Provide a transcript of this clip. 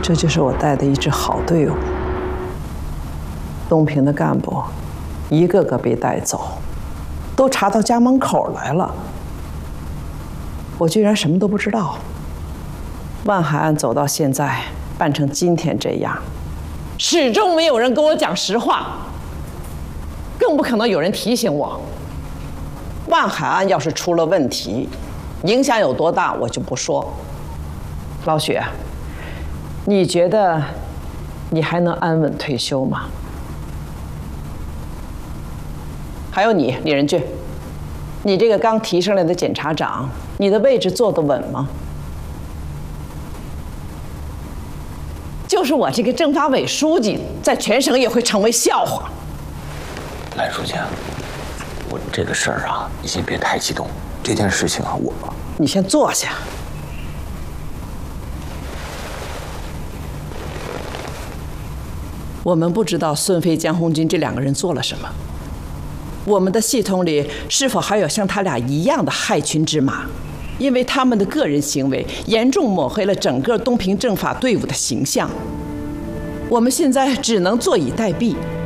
这就是我带的一支好队伍。东平的干部一个个被带走，都查到家门口来了。我居然什么都不知道。万海案走到现在，办成今天这样，始终没有人跟我讲实话，更不可能有人提醒我。万海案要是出了问题，影响有多大我就不说。老许，你觉得你还能安稳退休吗？还有你，李仁俊，你这个刚提上来的检察长，你的位置坐得稳吗？就是我这个政法委书记，在全省也会成为笑话。 兰书记，我这个事儿啊，你先别太激动。这件事情啊， 你先坐下。我们不知道孙飞、江红军这两个人做了什么。我们的系统里是否还有像他俩一样的害群之马？因为他们的个人行为严重抹黑了整个东平政法队伍的形象。我们现在只能坐以待毙。